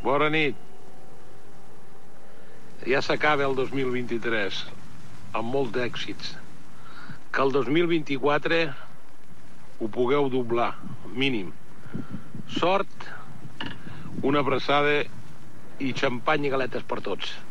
Bona nit. Ja s'acaba el 2023, amb molts èxits. Que el 2024 ho pugueu doblar, mínim. Sort, una abraçada i xampany i galetes per tots.